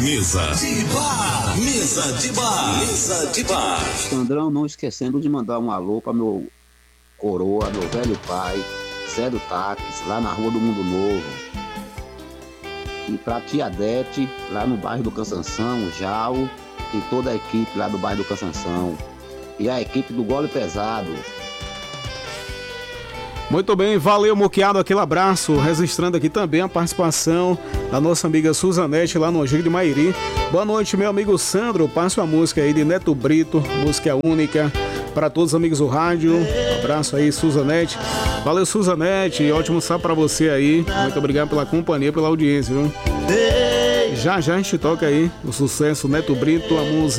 Mesa de bar. Mesa de bar. Mesa de bar. Sandrão, não esquecendo de mandar um alô para meu coroa, meu velho pai, Zé do Táxi, lá na Rua do Mundo Novo. E pra tia Dete, lá no bairro do Cansanção, o Jal, e toda a equipe lá do bairro do Cansanção. E a equipe do Gole Pesado. Muito bem, valeu, Moqueado, aquele abraço, registrando aqui também a participação da nossa amiga Suzanete lá no Angico de Mairi. Boa noite, meu amigo Sandro, passa uma música aí de Neto Brito, música única para todos os amigos do rádio. Um abraço aí, Suzanete. Valeu, Suzanete, ótimo sábado para você aí, muito obrigado pela companhia, pela audiência, viu? Já já a gente toca aí o sucesso Neto Brito, a música